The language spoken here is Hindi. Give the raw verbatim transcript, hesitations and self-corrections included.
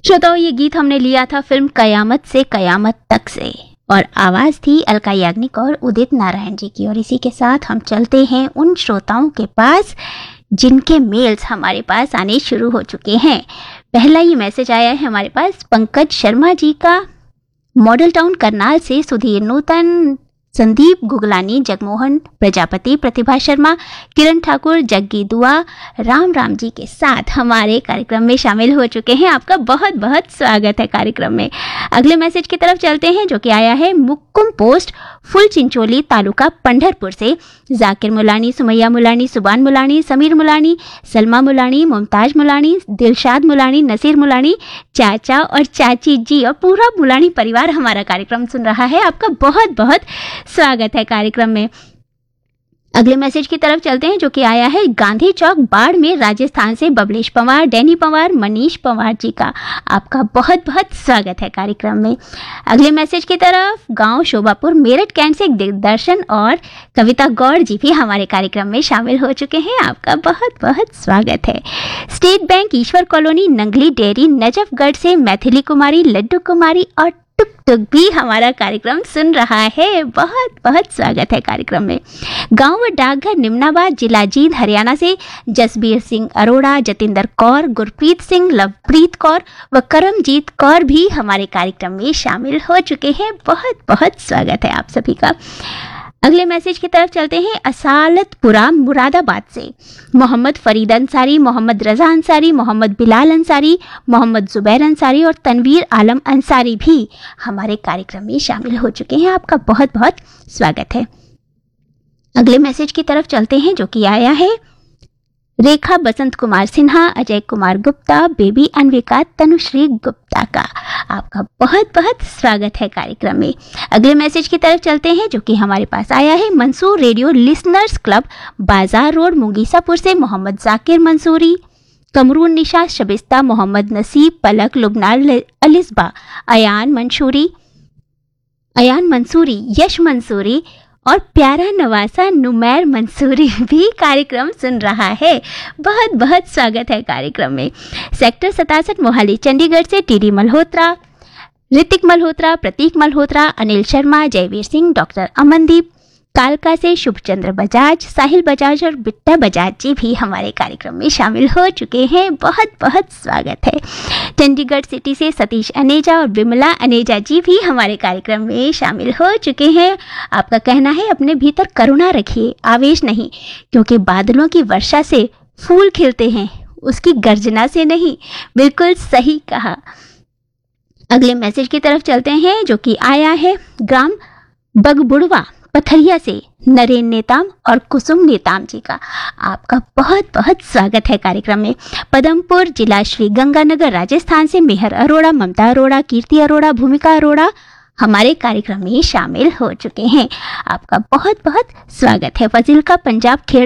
श्रोताओं, ये गीत हमने लिया था फिल्म कयामत से कयामत तक से और आवाज़ थी अलका याग्निक और उदित नारायण जी की। और इसी के साथ हम चलते हैं उन श्रोताओं के पास जिनके मेल्स हमारे पास आने शुरू हो चुके हैं। पहला ही मैसेज आया है हमारे पास पंकज शर्मा जी का, मॉडल टाउन करनाल से सुधीर नूतन, संदीप गुगलानी, जगमोहन प्रजापति, प्रतिभा शर्मा, किरण ठाकुर, जग्गी दुआ, राम राम जी के साथ हमारे कार्यक्रम में शामिल हो चुके हैं। आपका बहुत बहुत स्वागत है कार्यक्रम में। अगले मैसेज की तरफ चलते हैं जो कि आया है मुक्कुम पोस्ट फुल चिंचोली तालुका पंढरपुर से। जाकिर मुलानी, सुमैया मुलानी, सुबान मुलानी, समीर मुलानी, सलमा मुलानी, मुमताज मुलानी, दिलशाद मुलानी, नसीर मुलानी, चाचा और चाची जी और पूरा मुलानी परिवार हमारा कार्यक्रम सुन रहा है। आपका बहुत बहुत स्वागत है कार्यक्रम में। अगले मैसेज की तरफ चलते हैं जो कि आया है गांधी चौक बाड़मेर राजस्थान से बबलेश पंवार, डैनी पंवार, मनीष पंवार जी का। आपका बहुत बहुत स्वागत है कार्यक्रम में। अगले मैसेज की तरफ गांव शोभापुर मेरठ कैंट से दिग्दर्शन और कविता गौड़ जी भी हमारे कार्यक्रम में शामिल हो चुके हैं। आपका बहुत बहुत स्वागत है। स्टेट बैंक ईश्वर कॉलोनी नंगली डेयरी नजफगढ़ से मैथिली कुमारी, लड्डू कुमारी और टुक टुक भी हमारा कार्यक्रम सुन रहा है। बहुत बहुत स्वागत है कार्यक्रम में। गांव व डाकघर निमनाबाद जिला जींद हरियाणा से जसबीर सिंह अरोड़ा, जतिंदर कौर, गुरप्रीत सिंह, लवप्रीत कौर व करमजीत कौर भी हमारे कार्यक्रम में शामिल हो चुके हैं। बहुत बहुत स्वागत है आप सभी का। अगले मैसेज की तरफ चलते हैं असालतपुरा मुरादाबाद से मोहम्मद फरीद अंसारी, मोहम्मद रजा अंसारी, मोहम्मद बिलाल अंसारी, मोहम्मद जुबैर अंसारी और तनवीर आलम अंसारी भी हमारे कार्यक्रम में शामिल हो चुके हैं। आपका बहुत बहुत स्वागत है। अगले मैसेज की तरफ चलते हैं जो कि आया है रेखा बसंत कुमार सिन्हा, अजय कुमार गुप्ता, बेबी अन्विका तनुश्री गुप्ता का। आपका बहुत बहुत स्वागत है कार्यक्रम में। अगले मैसेज की तरफ चलते हैं जो कि हमारे पास आया है मंसूर रेडियो लिसनर्स क्लब बाजार रोड मुंगीसापुर से मोहम्मद जाकिर मंसूरी, कमरून निशा, शबिस्ता, मोहम्मद नसीब, पलक, लुबनान अलिस्बा, अयान मंसूरी अयान मंसूरी यश मंसूरी और प्यारा नवासा नुमैर मंसूरी भी कार्यक्रम सुन रहा है। बहुत बहुत स्वागत है कार्यक्रम में। सेक्टर सतासठ मोहाली चंडीगढ़ से टीडी मल्होत्रा, ऋतिक मल्होत्रा, प्रतीक मल्होत्रा, अनिल शर्मा, जयवीर सिंह, डॉक्टर अमनदीप, कालका से शुभचंद्र बजाज, साहिल बजाज और बिट्टा बजाज जी भी हमारे कार्यक्रम में शामिल हो चुके हैं। बहुत बहुत स्वागत है। चंडीगढ़ सिटी से सतीश अनेजा और विमला अनेजा जी भी हमारे कार्यक्रम में शामिल हो चुके हैं। आपका कहना है अपने भीतर करुणा रखिए, आवेश नहीं, क्योंकि बादलों की वर्षा से फूल खिलते हैं, उसकी गर्जना से नहीं। बिल्कुल सही कहा। अगले मैसेज की तरफ चलते हैं जो कि आया है ग्राम बगबुड़वा पथरिया से नरेन नेताम और कुसुम नेताम जी का। आपका बहुत बहुत स्वागत है कार्यक्रम में। पदमपुर जिला श्री गंगानगर राजस्थान से मेहर अरोड़ा, ममता अरोड़ा, कीर्ति अरोड़ा, भूमिका अरोड़ा हमारे कार्यक्रम में शामिल हो चुके हैं। आपका बहुत बहुत स्वागत है। फजील का पंजाब खेड़